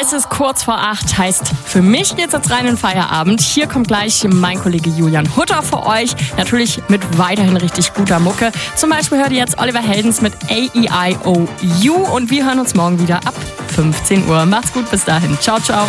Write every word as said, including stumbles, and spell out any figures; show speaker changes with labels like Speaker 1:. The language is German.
Speaker 1: Es ist kurz vor acht, heißt für mich geht's jetzt rein in Feierabend. Hier kommt gleich mein Kollege Julian Hutter für euch. Natürlich mit weiterhin richtig guter Mucke. Zum Beispiel hört ihr jetzt Oliver Heldens mit A E I O U und wir hören uns morgen wieder ab fünfzehn Uhr. Macht's gut, bis dahin. Ciao, ciao.